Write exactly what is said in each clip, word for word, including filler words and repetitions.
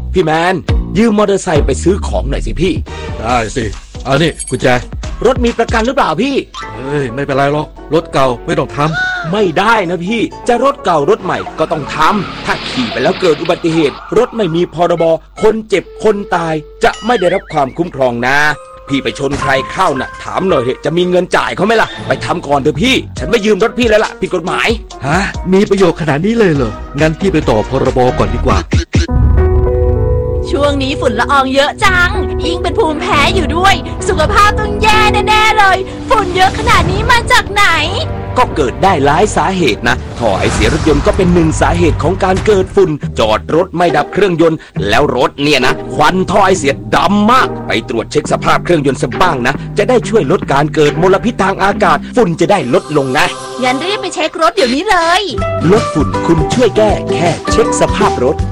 พี่แมนยืมมอเตอร์ไซค์ไปซื้อของหน่อยสิพี่ได้สิเอานี่กุญแจรถมีประกันหรือเปล่าพี่เฮ้ยไม่เป็นไรหรอกรถเก่าไม่ต้องทำไม่ได้นะพี่จะรถเก่ารถใหม่ก็ต้องทำถ้าขี่ไปแล้วเกิดอุบัติเหตุรถไม่มีพรบคนเจ็บคนตายจะไม่ได้รับความคุ้มครองนะพี่ไปชนใครเข้าน่ะถามหน่อยเถอะจะมีเงินจ่ายเขาไหมล่ะไปทำก่อนเถอะพี่ฉันไม่ยืมรถพี่แล้วล่ะผิดกฎหมายฮะมีประโยชน์ขนาดนี้เลยเหรองั้นพี่ไปต่อพรบก่อนดีกว่าช่วงนี้ฝุ่นละอองเยอะจังยิ่งเป็นภูมิแพ้อยู่ด้วยสุขภาพต้องแย่แน่ๆเลยฝุ่นเยอะขนาดนี้มาจากไหนก็เกิดได้หลายสาเหตุนะท่อไอเสียรถยนต์ก็เป็นหนึ่งสาเหตุของการเกิดฝุ่นจอดรถไม่ดับเครื่องยนต์แล้วรถเนี่ยนะควันท่อไอเสียดำมากไปตรวจเช็คสภาพเครื่องยนต์สักบ้างนะจะได้ช่วยลดการเกิดมลพิษทางอากาศฝุ่นจะได้ลดลงนะงั้นรีบไปเช็ครถเดี๋ยวนี้เลยลดฝุ่นคุณช่วยแก้แค่เช็คสภาพรถ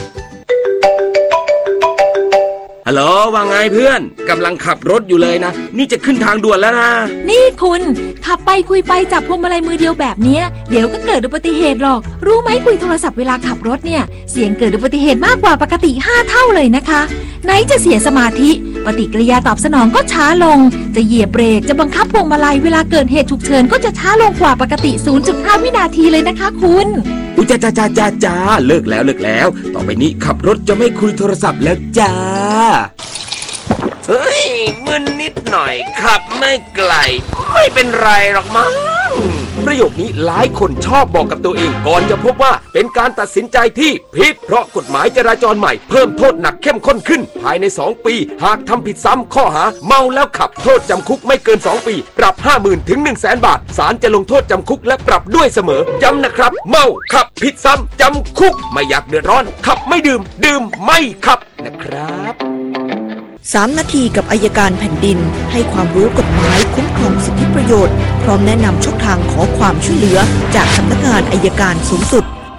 ฮัลโหลว่าไงเพื่อนกำลังขับรถอยู่เลยนะนี่จะขึ้นทางด่วนแล้วนะนี่คุณขับไปคุยไปจับพวงมาลัยมือเดียวแบบเนี้ยเดี๋ยวก็เกิดอุบัติเหตุหรอกรู้ไหมคุยโทรศัพท์เวลาขับรถเนี่ยเสี่ยงเกิดอุบัติเหตุมากกว่าปกติห้าเท่าเลยนะคะไหนจะเสียสมาธิปฏิกิริยาตอบสนองก็ช้าลงจะเหยียบเบรกจะบังคับพวงมาลัยเวลาเกิดเหตุฉุกเฉินก็จะช้าลงกว่าปกติ ศูนย์จุดห้า วินาทีเลยนะคะคุณอุ๊ยจ้าจ้าจ้าจ้าจ้าเลิกแล้วเลิกแล้วต่อไปนี้ขับรถจะไม่คุยโทรศัพท์แล้วจ้าเฮ้ยมึนนิดหน่อยขับไม่ไกลไม่เป็นไรหรอกมั้งประโยคนี้หลายคนชอบบอกกับตัวเองก่อนจะพบว่าเป็นการตัดสินใจที่ผิดเพราะกฎหมายจราจรใหม่เพิ่มโทษหนักเข้มข้นขึ้นภายในสองปีหากทำผิดซ้ำข้อหาเมาแล้วขับโทษจำคุกไม่เกินสองปีปรับ ห้าหมื่น ถึง หนึ่งแสน บาทศาลจะลงโทษจำคุกและปรับด้วยเสมอย้ำนะครับเมาขับผิดซ้ำจำคุกไม่อยากเดือดร้อนขับไม่ดื่มดื่มไม่ขับนะครับสามนาทีกับอัยการแผ่นดินให้ความรู้กฎหมายคุ้มครองสิทธิประโยชน์พร้อมแนะนำช่องทางขอความช่วยเหลือจากสำนักงานอัยการสูงสุด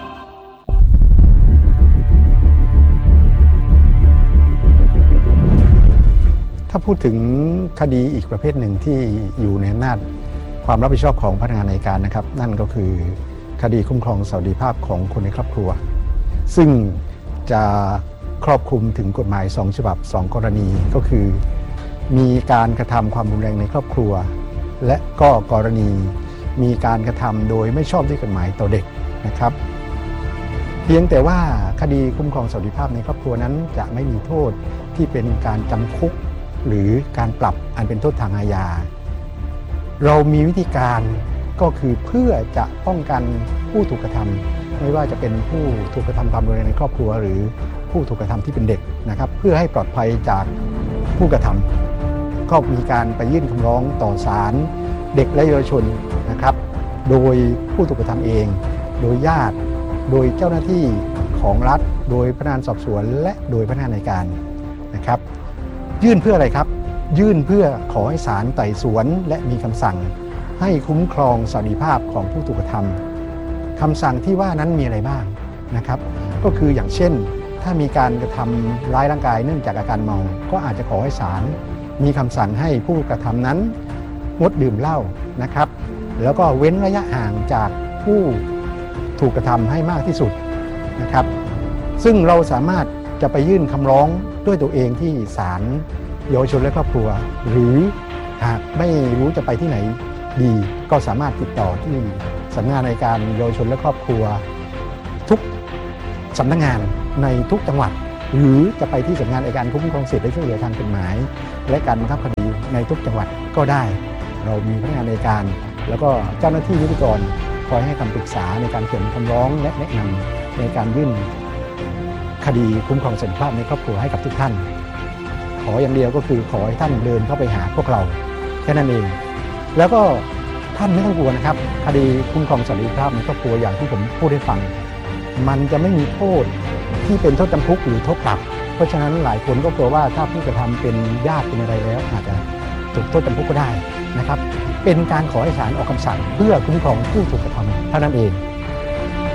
ถ้าพูดถึงคดีอีกประเภทหนึ่งที่อยู่ในอำนาจความรับผิดชอบของพนักงานอัยการนะครับนั่นก็คือคดีคุ้มครองสวัสดิภาพของคนในครอบครัวซึ่งจะครอบคลุมถึงกฎหมายสองฉบับสองกรณีก็คือมีการกระทำความรุนแรงในครอบครัวและก็กรณีมีการกระทำโดยไม่ชอบด้วยกฎหมายต่อเด็กนะครับเพียงแต่ว่าคดีคุ้มครองสวัสดิภาพในครอบครัวนั้นจะไม่มีโทษที่เป็นการจำคุกหรือการปรับอันเป็นโทษทางอาญาเรามีวิธีการก็คือเพื่อจะป้องกันผู้ถูกกระทำไม่ว่าจะเป็นผู้ถูกกระทำความรุนแรงในครอบครัวหรือผู้ถูกกระทำที่เป็นเด็กนะครับเพื่อให้ปลอดภัยจากผู้กระทำก็มีการไปยื่นคำร้องต่อศาลเด็กและเยาวชนนะครับโดยผู้ถูกกระทำเองโดยญาติโดยเจ้าหน้าที่ของรัฐโดยพนักงานสอบสวนและโดยพนักงานอัยการนะครับยื่นเพื่ออะไรครับยื่นเพื่อขอให้ศาลไต่สวนและมีคำสั่งให้คุ้มครองสวัสดิภาพของผู้ถูกกระทำคำสั่งที่ว่านั้นมีอะไรบ้างนะครับก็คืออย่างเช่นถ้ามีการกระทำร้ายร่างกายเนื่องจากอาการเมาก็อาจจะขอให้ศาลมีคำสั่งให้ผู้กระทำนั้นงดดื่มเหล้านะครับแล้วก็เว้นระยะห่างจากผู้ถูกกระทำให้มากที่สุดนะครับซึ่งเราสามารถจะไปยื่นคำร้องด้วยตัวเองที่ศาลเยาวชนและครอบครัวหรือหากไม่รู้จะไปที่ไหนดีก็สามารถติดต่อที่สำนักงานอัยการเยาวชนและครอบครัวทุกสำนักงานในทุกจังหวัดหรือจะไปที่สำนักงานอัยการคุ้มครองสิทธิและช่วยเหลือทางกฎหมายและการบังคับคดีในทุกจังหวัดก็ได้เรามีพนักงานอัยการแล้วก็เจ้าหน้าที่นิติกรคอยให้คำปรึกษาในการเขียนคำร้องและแนะนำในการยื่นคดีคุ้มครองสวัสดิภาพในครอบครัวให้กับทุกท่านขออย่างเดียวก็คือขอให้ท่านเดินเข้าไปหาพวกเราแค่นั้นเองแล้วก็ท่านไม่ต้องกลัวนะครับคดีคุ้มครองสวัสดิภาพในครอบครัวอย่างที่ผมพูดให้ฟังมันจะไม่มีโทษที่เป็นโทษจำคุกหรือโทษปรับเพราะฉะนั้นหลายคนก็กลัวว่าถ้าผู้กระทำเป็นญาติเป็นอะไรแล้วอาจจะถูกโทษจำคุกก็ได้นะครับเป็นการขอให้ศาลออกคำสั่งเพื่อคุ้มครองผู้ถูกกระทำเท่านั้นเอง